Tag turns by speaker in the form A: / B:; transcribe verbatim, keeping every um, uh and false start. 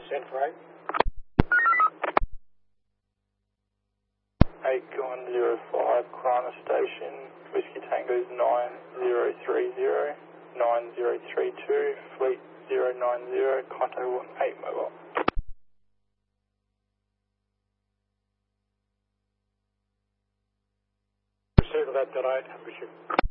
A: descend for eight.
B: eight one zero five, Krana Station, Whiskey Tango's nine zero three zero, nine zero three two, Fleet zero nine zero, contact one eight mobile.
A: Proceed with that, dot eight, have a good